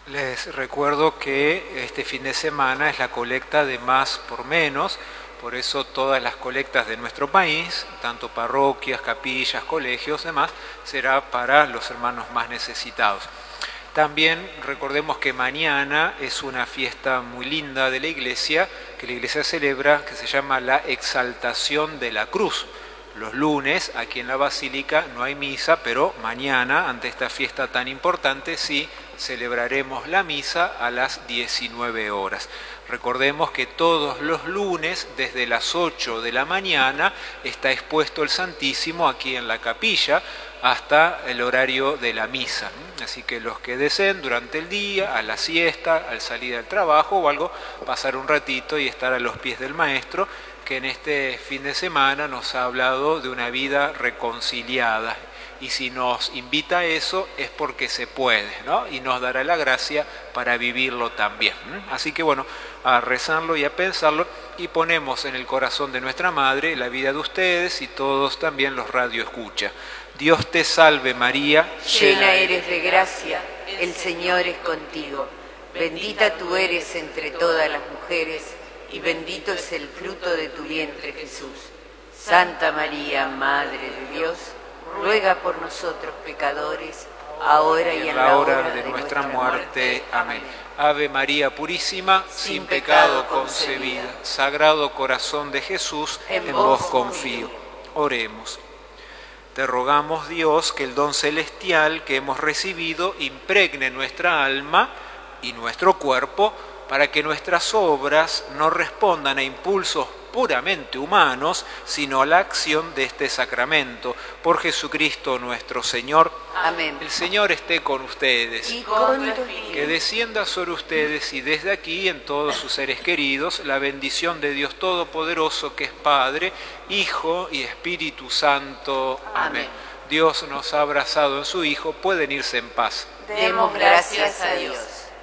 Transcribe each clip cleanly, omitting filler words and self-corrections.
Les recuerdo que este fin de semana es la colecta de Más por Menos, por eso todas las colectas de nuestro país, tanto parroquias, capillas, colegios, demás, será para los hermanos más necesitados. También recordemos que mañana es una fiesta muy linda de la iglesia, que la iglesia celebra, que se llama la Exaltación de la Cruz. Los lunes, aquí en la Basílica, no hay misa, pero mañana, ante esta fiesta tan importante, sí celebraremos la misa a las 19 horas. Recordemos que todos los lunes, desde las 8 de la mañana, está expuesto el Santísimo aquí en la capilla hasta el horario de la misa. Así que los que deseen durante el día, a la siesta, al salir del trabajo o algo, pasar un ratito y estar a los pies del Maestro, que en este fin de semana nos ha hablado de una vida reconciliada. Y si nos invita a eso es porque se puede, ¿no? Y nos dará la gracia para vivirlo también. Así que bueno, a rezarlo y a pensarlo, y ponemos en el corazón de nuestra Madre la vida de ustedes y todos también los radioescucha. Dios te salve María, llena eres de gracia, el Señor es contigo. Bendita tú eres entre todas las mujeres, y bendito es el fruto de tu vientre, Jesús. Santa María, Madre de Dios, ruega por nosotros pecadores, ahora y en la hora de nuestra muerte. Amén. Ave María Purísima, sin pecado concebida, Sagrado Corazón de Jesús, en vos confío. Oremos. Te rogamos, Dios, que el don celestial que hemos recibido impregne nuestra alma y nuestro cuerpo, para que nuestras obras no respondan a impulsos puramente humanos, sino a la acción de este sacramento. Por Jesucristo nuestro Señor. Amén. El Señor esté con ustedes. Y con tu espíritu. Que descienda sobre ustedes y desde aquí en todos sus seres queridos la bendición de Dios Todopoderoso, que es Padre, Hijo y Espíritu Santo. Amén. Dios nos ha abrazado en su Hijo. Pueden irse en paz. Demos gracias a Dios.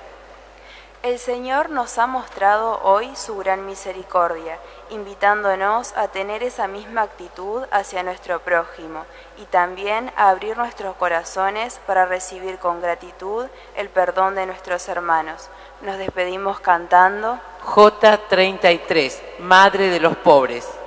El Señor nos ha mostrado hoy su gran misericordia, invitándonos a tener esa misma actitud hacia nuestro prójimo y también a abrir nuestros corazones para recibir con gratitud el perdón de nuestros hermanos. Nos despedimos cantando J33, Madre de los Pobres.